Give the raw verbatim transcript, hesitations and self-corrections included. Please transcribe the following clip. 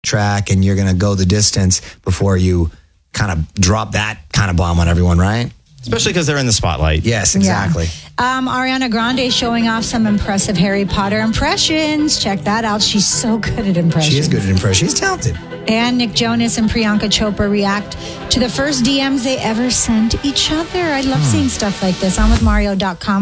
track and you're going to go the distance before you kind of drop that kind of bomb on everyone, right? Especially because they're in the spotlight. Yes, exactly. Yeah. Um, Ariana Grande showing off some impressive Harry Potter impressions. Check that out. She's so good at impressions. She is good at impressions. She's talented. And Nick Jonas and Priyanka Chopra react to the first D Ms they ever sent each other. I love hmm. seeing stuff like this. On with Mario dot com.